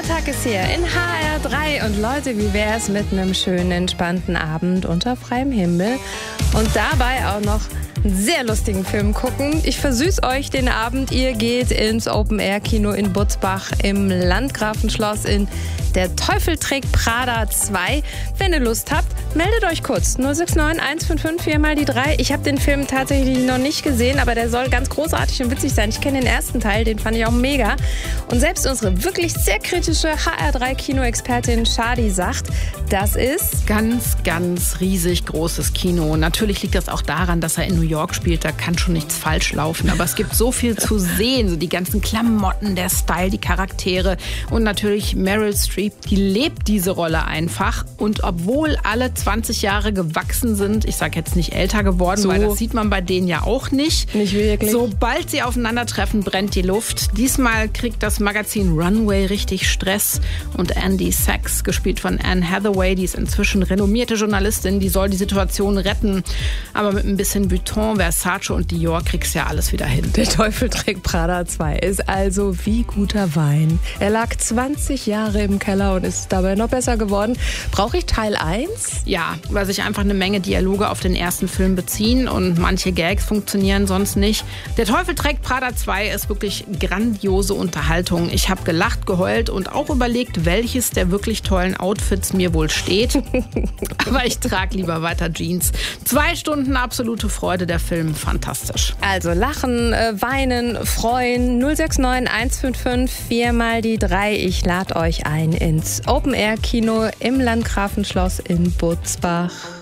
Feiertag ist hier in HR3 und Leute, wie wär's mit einem schönen, entspannten Abend unter freiem Himmel und dabei auch noch einen sehr lustigen Film gucken. Ich versüß euch den Abend. Ihr geht ins Open-Air-Kino in Butzbach im Landgrafenschloss in Der Teufel trägt Prada 2. Wenn ihr Lust habt, meldet euch kurz. 069 155 4 mal die 3. Ich habe den Film tatsächlich noch nicht gesehen, aber der soll ganz großartig und witzig sein. Ich kenne den ersten Teil, den fand ich auch mega. Und selbst unsere wirklich sehr kritische HR3-Kino-Expertin Shadi sagt, das ist ganz, ganz riesig großes Kino. Natürlich liegt das auch daran, dass er in New York spielt. Da kann schon nichts falsch laufen. Aber es gibt so viel zu sehen. So die ganzen Klamotten, der Style, die Charaktere und natürlich Meryl Streep. Die lebt diese Rolle einfach. Und obwohl alle 20 Jahre gewachsen sind, ich sage jetzt nicht älter geworden, weil das sieht man bei denen ja auch nicht. Nicht wirklich. Sobald sie aufeinandertreffen, brennt die Luft. Diesmal kriegt das Magazin Runway richtig Stress. Und Andy Sachs, gespielt von Anne Hathaway, die ist inzwischen renommierte Journalistin, die soll die Situation retten. Aber mit ein bisschen Vuitton, Versace und Dior kriegst du ja alles wieder hin. Der Teufel trägt Prada 2 ist also wie guter Wein. Er lag 20 Jahre im Keller und ist dabei noch besser geworden. Brauche ich Teil 1? Ja, weil sich einfach eine Menge Dialoge auf den ersten Film beziehen und manche Gags funktionieren sonst nicht. Der Teufel trägt Prada 2 ist wirklich grandiose Unterhaltung. Ich habe gelacht, geheult und auch überlegt, welches der wirklich tollen Outfits mir wohl steht. Aber ich trage lieber weiter Jeans. 2 Stunden absolute Freude, der Film fantastisch. Also lachen, weinen, freuen. 069 155 4 mal die 3. Ich lade euch ein ins Open-Air-Kino im Landgrafenschloss in Butzbach.